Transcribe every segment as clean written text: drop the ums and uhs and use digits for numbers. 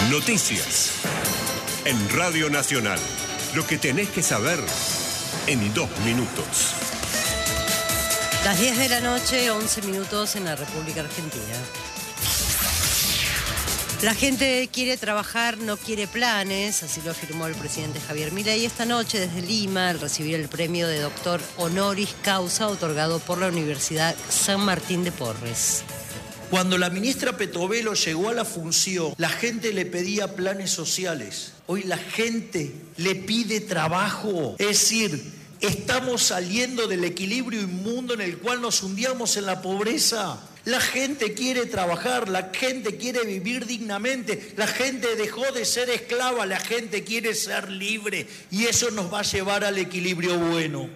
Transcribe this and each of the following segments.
Noticias. En Radio Nacional. Lo que tenés que saber en 2 minutos. Las 10 de la noche, 11 minutos en la República Argentina. La gente quiere trabajar, no quiere planes, así lo afirmó el presidente Javier Milei esta noche desde Lima al recibir el premio de doctor honoris causa otorgado por la Universidad San Martín de Porres. Cuando la ministra Petovelo llegó a la función, la gente le pedía planes sociales. Hoy la gente le pide trabajo. Es decir, estamos saliendo del equilibrio inmundo en el cual nos hundíamos en la pobreza. La gente quiere trabajar, la gente quiere vivir dignamente, la gente dejó de ser esclava, la gente quiere ser libre y eso nos va a llevar al equilibrio bueno.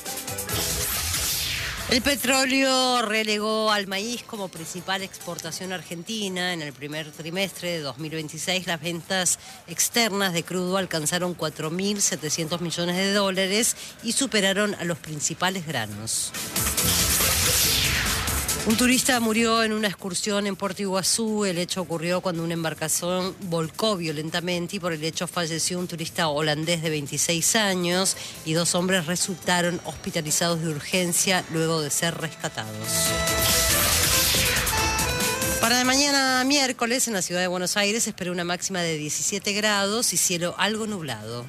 El petróleo relegó al maíz como principal exportación argentina. En el primer trimestre de 2026, las ventas externas de crudo alcanzaron 4.700 millones de dólares y superaron a los principales granos. Un turista murió en una excursión en Puerto Iguazú. El hecho ocurrió cuando una embarcación volcó violentamente y por el hecho falleció un turista holandés de 26 años y 2 hombres resultaron hospitalizados de urgencia luego de ser rescatados. Para de mañana miércoles en la ciudad de Buenos Aires se espera una máxima de 17 grados y cielo algo nublado.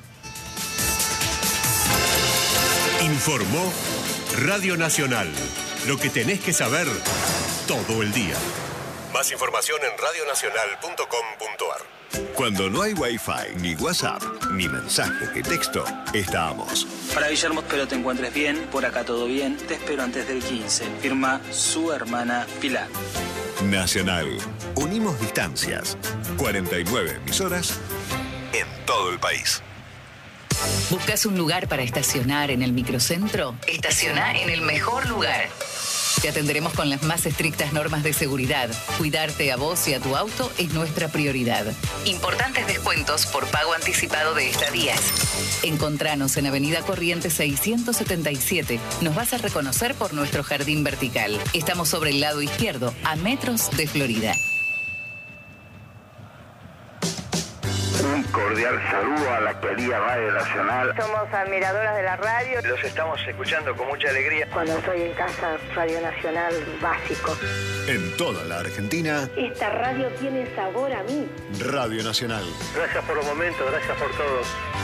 Informó Radio Nacional. Lo que tenés que saber todo el día. Más información en radionacional.com.ar. Cuando no hay Wi-Fi, ni WhatsApp, ni mensaje de texto, estamos. Para Guillermo, espero te encuentres bien. Por acá todo bien. Te espero antes del 15. Firma su hermana Pilar. Nacional. Unimos distancias. 49 emisoras en todo el país. ¿Buscas un lugar para estacionar en el microcentro? Estaciona en el mejor lugar. Te atenderemos con las más estrictas normas de seguridad. Cuidarte a vos y a tu auto es nuestra prioridad. Importantes descuentos por pago anticipado de estadías. Encontranos en Avenida Corrientes 677. Nos vas a reconocer por nuestro jardín vertical. Estamos sobre el lado izquierdo, a metros de Florida. Un cordial saludo a la querida Radio Nacional. Somos admiradoras de la radio. Los estamos escuchando con mucha alegría. Cuando estoy en casa, Radio Nacional básico. En toda la Argentina. Esta radio tiene sabor a mí. Radio Nacional. Gracias por los momentos, gracias por todo.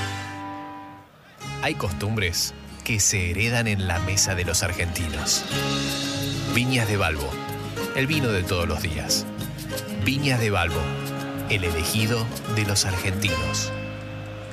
Hay costumbres que se heredan en la mesa de los argentinos. Viñas de Balbo, el vino de todos los días. Viñas de Balbo, el elegido de los argentinos.